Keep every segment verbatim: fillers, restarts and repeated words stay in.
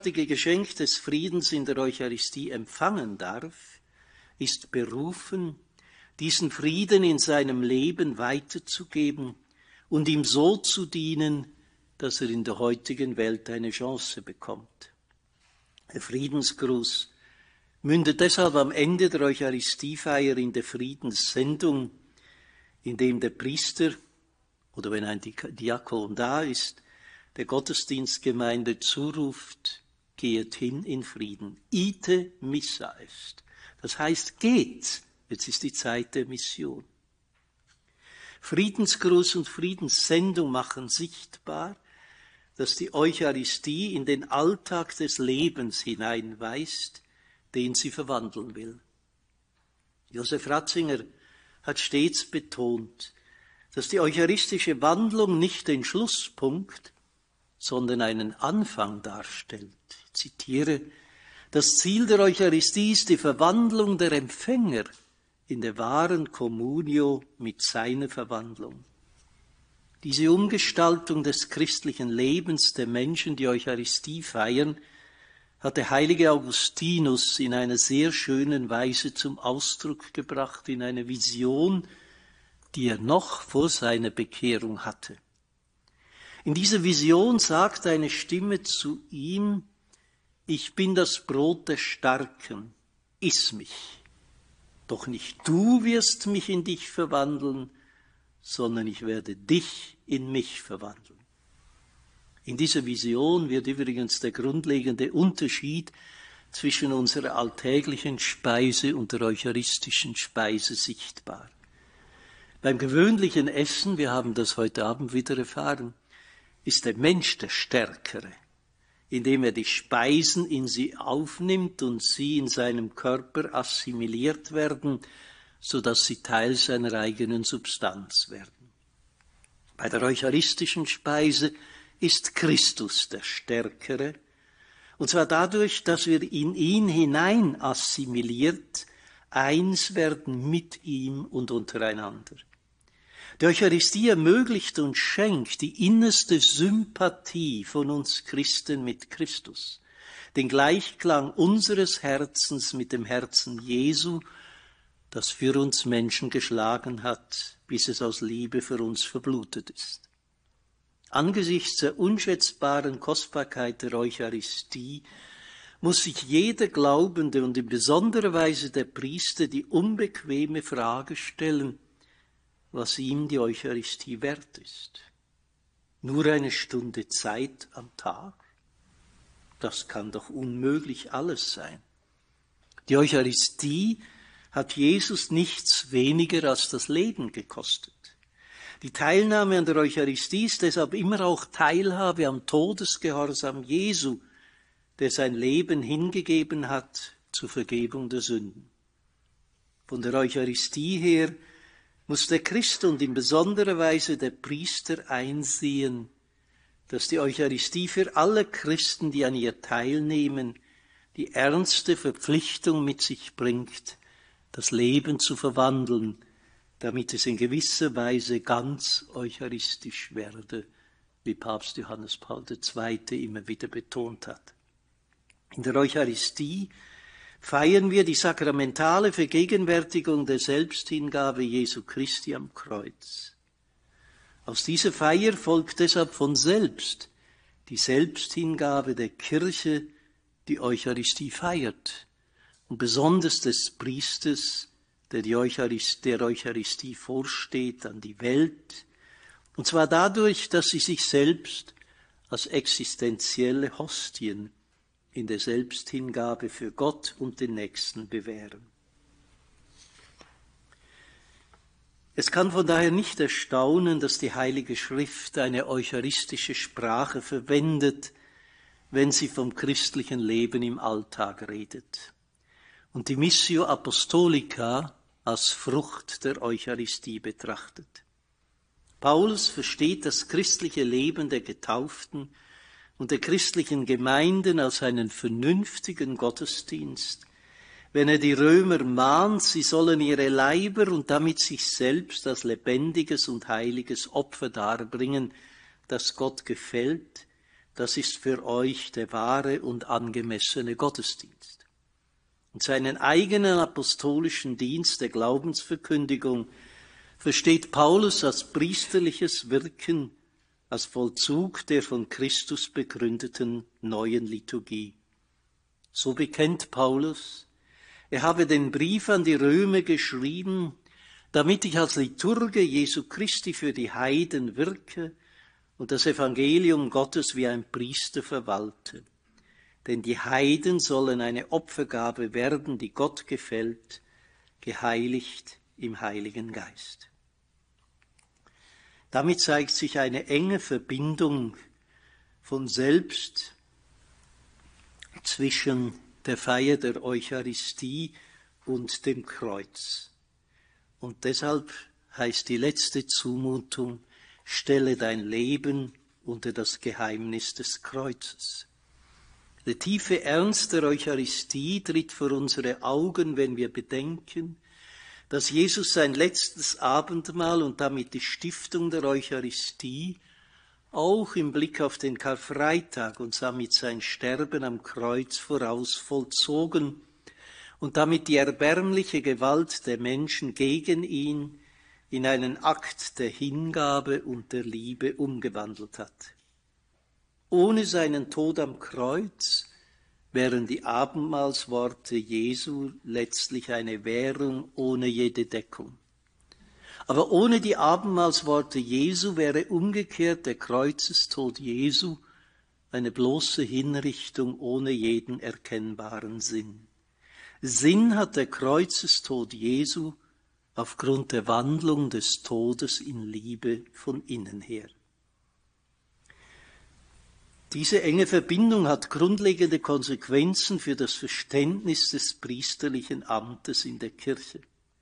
Geschenk des Friedens in der Eucharistie empfangen darf, ist berufen, diesen Frieden in seinem Leben weiterzugeben und ihm so zu dienen, dass er in der heutigen Welt eine Chance bekommt. Der Friedensgruß mündet deshalb am Ende der Eucharistiefeier in der Friedenssendung, in dem der Priester oder wenn ein Diakon da ist, der Gottesdienstgemeinde zuruft: Geht hin in Frieden. Ite missa est. Das heißt, geht. Jetzt ist die Zeit der Mission. Friedensgruß und Friedenssendung machen sichtbar, dass die Eucharistie in den Alltag des Lebens hineinweist, den sie verwandeln will. Josef Ratzinger hat stets betont, dass die eucharistische Wandlung nicht den Schlusspunkt, sondern einen Anfang darstellt. Ich zitiere: Das Ziel der Eucharistie ist die Verwandlung der Empfänger in der wahren Communio mit seiner Verwandlung. Diese Umgestaltung des christlichen Lebens der Menschen, die Eucharistie feiern, hat der heilige Augustinus in einer sehr schönen Weise zum Ausdruck gebracht, in einer Vision, die er noch vor seiner Bekehrung hatte. In dieser Vision sagt eine Stimme zu ihm: Ich bin das Brot der Starken, iss mich. Doch nicht du wirst mich in dich verwandeln, sondern ich werde dich in mich verwandeln. In dieser Vision wird übrigens der grundlegende Unterschied zwischen unserer alltäglichen Speise und der eucharistischen Speise sichtbar. Beim gewöhnlichen Essen, wir haben das heute Abend wieder erfahren, ist der Mensch der Stärkere, indem er die Speisen in sie aufnimmt und sie in seinem Körper assimiliert werden, sodass sie Teil seiner eigenen Substanz werden. Bei der eucharistischen Speise ist Christus der Stärkere, und zwar dadurch, dass wir in ihn hinein assimiliert, eins werden mit ihm und untereinander. Die Eucharistie ermöglicht und schenkt die innerste Sympathie von uns Christen mit Christus, den Gleichklang unseres Herzens mit dem Herzen Jesu, das für uns Menschen geschlagen hat, bis es aus Liebe für uns verblutet ist. Angesichts der unschätzbaren Kostbarkeit der Eucharistie muss sich jeder Glaubende und in besonderer Weise der Priester die unbequeme Frage stellen, was ihm die Eucharistie wert ist. Nur eine Stunde Zeit am Tag? Das kann doch unmöglich alles sein. Die Eucharistie hat Jesus nichts weniger als das Leben gekostet. Die Teilnahme an der Eucharistie ist deshalb immer auch Teilhabe am Todesgehorsam Jesu, der sein Leben hingegeben hat zur Vergebung der Sünden. Von der Eucharistie her muss der Christ und in besonderer Weise der Priester einsehen, dass die Eucharistie für alle Christen, die an ihr teilnehmen, die ernste Verpflichtung mit sich bringt, das Leben zu verwandeln, damit es in gewisser Weise ganz eucharistisch werde, wie Papst Johannes Paul der Zweite immer wieder betont hat. In der Eucharistie feiern wir die sakramentale Vergegenwärtigung der Selbsthingabe Jesu Christi am Kreuz. Aus dieser Feier folgt deshalb von selbst die Selbsthingabe der Kirche, die Eucharistie feiert, und besonders des Priesters, der die Eucharistie, der Eucharistie vorsteht, an die Welt, und zwar dadurch, dass sie sich selbst als existenzielle Hostien in der Selbsthingabe für Gott und den Nächsten bewähren. Es kann von daher nicht erstaunen, dass die Heilige Schrift eine eucharistische Sprache verwendet, wenn sie vom christlichen Leben im Alltag redet und die Missio Apostolica als Frucht der Eucharistie betrachtet. Paulus versteht das christliche Leben der Getauften und der christlichen Gemeinden als einen vernünftigen Gottesdienst, wenn er die Römer mahnt, sie sollen ihre Leiber und damit sich selbst als lebendiges und heiliges Opfer darbringen, das Gott gefällt, das ist für euch der wahre und angemessene Gottesdienst. Und seinen eigenen apostolischen Dienst der Glaubensverkündigung versteht Paulus als priesterliches Wirken, als Vollzug der von Christus begründeten neuen Liturgie. So bekennt Paulus, er habe den Brief an die Römer geschrieben, damit ich als Liturge Jesu Christi für die Heiden wirke und das Evangelium Gottes wie ein Priester verwalte. Denn die Heiden sollen eine Opfergabe werden, die Gott gefällt, geheiligt im Heiligen Geist. Damit zeigt sich eine enge Verbindung von selbst zwischen der Feier der Eucharistie und dem Kreuz. Und deshalb heißt die letzte Zumutung, stelle dein Leben unter das Geheimnis des Kreuzes. Der tiefe Ernst der Eucharistie tritt vor unsere Augen, wenn wir bedenken, dass Jesus sein letztes Abendmahl und damit die Stiftung der Eucharistie auch im Blick auf den Karfreitag und damit sein Sterben am Kreuz voraus vollzogen und damit die erbärmliche Gewalt der Menschen gegen ihn in einen Akt der Hingabe und der Liebe umgewandelt hat. Ohne seinen Tod am Kreuz wären die Abendmahlsworte Jesu letztlich eine Währung ohne jede Deckung. Aber ohne die Abendmahlsworte Jesu wäre umgekehrt der Kreuzestod Jesu eine bloße Hinrichtung ohne jeden erkennbaren Sinn. Sinn hat der Kreuzestod Jesu aufgrund der Wandlung des Todes in Liebe von innen her. Diese enge Verbindung hat grundlegende Konsequenzen für das Verständnis des priesterlichen Amtes in der Kirche.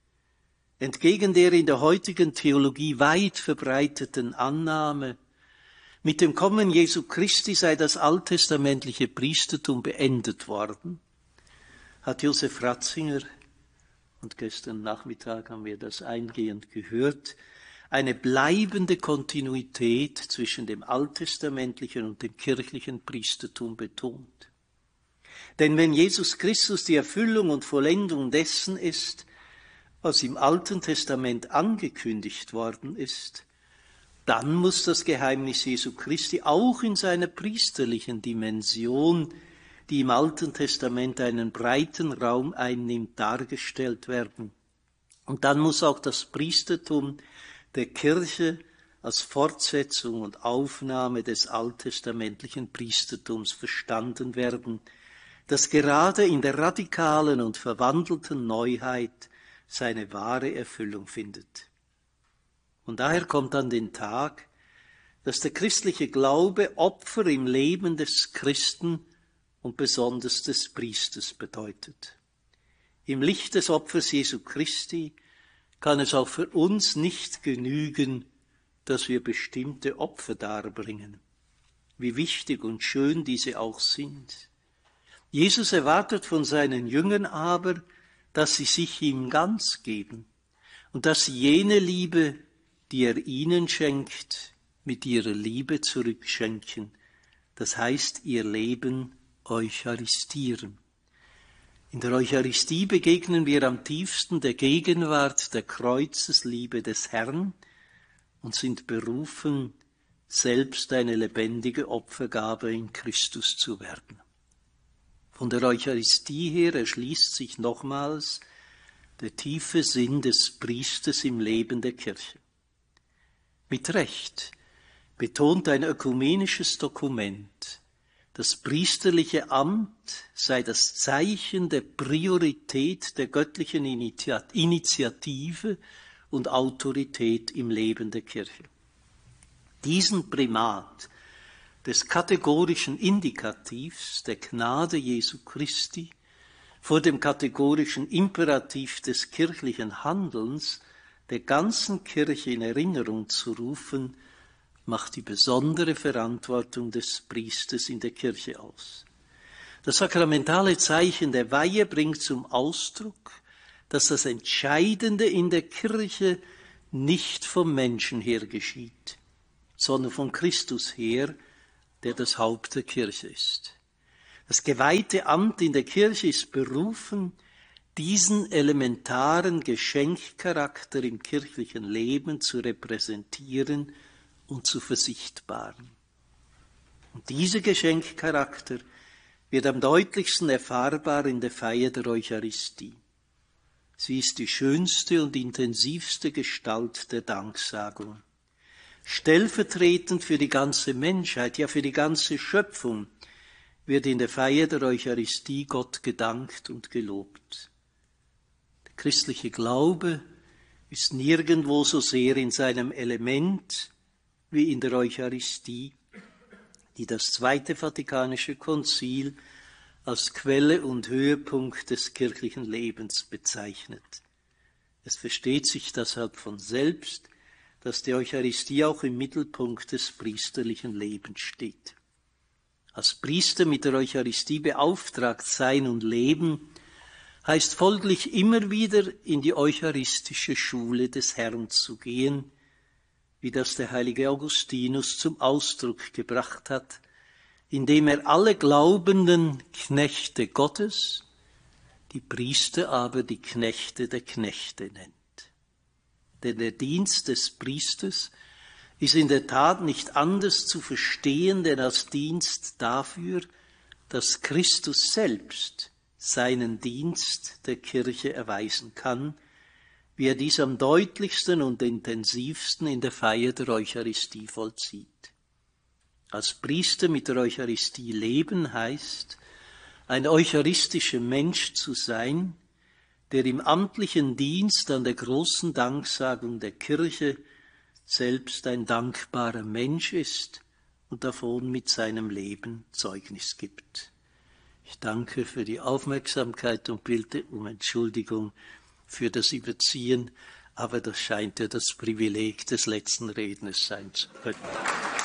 Entgegen der in der heutigen Theologie weit verbreiteten Annahme, mit dem Kommen Jesu Christi sei das alttestamentliche Priestertum beendet worden, hat Josef Ratzinger, und gestern Nachmittag haben wir das eingehend gehört, eine bleibende Kontinuität zwischen dem alttestamentlichen und dem kirchlichen Priestertum betont. Denn wenn Jesus Christus die Erfüllung und Vollendung dessen ist, was im Alten Testament angekündigt worden ist, dann muss das Geheimnis Jesu Christi auch in seiner priesterlichen Dimension, die im Alten Testament einen breiten Raum einnimmt, dargestellt werden. Und dann muss auch das Priestertum der Kirche als Fortsetzung und Aufnahme des alttestamentlichen Priestertums verstanden werden, das gerade in der radikalen und verwandelten Neuheit seine wahre Erfüllung findet. Und daher kommt an den Tag, dass der christliche Glaube Opfer im Leben des Christen und besonders des Priesters bedeutet. Im Licht des Opfers Jesu Christi kann es auch für uns nicht genügen, dass wir bestimmte Opfer darbringen, wie wichtig und schön diese auch sind. Jesus erwartet von seinen Jüngern aber, dass sie sich ihm ganz geben und dass sie jene Liebe, die er ihnen schenkt, mit ihrer Liebe zurückschenken. Das heißt, ihr Leben eucharistieren. In der Eucharistie begegnen wir am tiefsten der Gegenwart der Kreuzesliebe des Herrn und sind berufen, selbst eine lebendige Opfergabe in Christus zu werden. Von der Eucharistie her erschließt sich nochmals der tiefe Sinn des Priesters im Leben der Kirche. Mit Recht betont ein ökumenisches Dokument, das priesterliche Amt sei das Zeichen der Priorität der göttlichen Initiative und Autorität im Leben der Kirche. Diesen Primat des kategorischen Indikativs der Gnade Jesu Christi vor dem kategorischen Imperativ des kirchlichen Handelns der ganzen Kirche in Erinnerung zu rufen, macht die besondere Verantwortung des Priesters in der Kirche aus. Das sakramentale Zeichen der Weihe bringt zum Ausdruck, dass das Entscheidende in der Kirche nicht vom Menschen her geschieht, sondern von Christus her der das Haupt der Kirche ist. Das geweihte Amt in der Kirche ist berufen, diesen elementaren Geschenkcharakter im kirchlichen Leben zu repräsentieren und zu versichtbaren. Und dieser Geschenkcharakter wird am deutlichsten erfahrbar in der Feier der Eucharistie. Sie ist die schönste und intensivste Gestalt der Danksagung. Stellvertretend für die ganze Menschheit, ja für die ganze Schöpfung, wird in der Feier der Eucharistie Gott gedankt und gelobt. Der christliche Glaube ist nirgendwo so sehr in seinem Element wie in der Eucharistie, die das Zweite Vatikanische Konzil als Quelle und Höhepunkt des kirchlichen Lebens bezeichnet. Es versteht sich deshalb von selbst, dass die Eucharistie auch im Mittelpunkt des priesterlichen Lebens steht. Als Priester mit der Eucharistie beauftragt sein und leben, heißt folglich immer wieder in die eucharistische Schule des Herrn zu gehen, wie das der heilige Augustinus zum Ausdruck gebracht hat, indem er alle Glaubenden Knechte Gottes, die Priester aber die Knechte der Knechte nennt. Denn der Dienst des Priesters ist in der Tat nicht anders zu verstehen, denn als Dienst dafür, dass Christus selbst seinen Dienst der Kirche erweisen kann, wie er dies am deutlichsten und intensivsten in der Feier der Eucharistie vollzieht. Als Priester mit der Eucharistie leben heißt, ein eucharistischer Mensch zu sein, der im amtlichen Dienst an der großen Danksagung der Kirche selbst ein dankbarer Mensch ist und davon mit seinem Leben Zeugnis gibt. Ich danke für die Aufmerksamkeit und bitte um Entschuldigung für das Überziehen, aber das scheint ja das Privileg des letzten Redners sein zu können.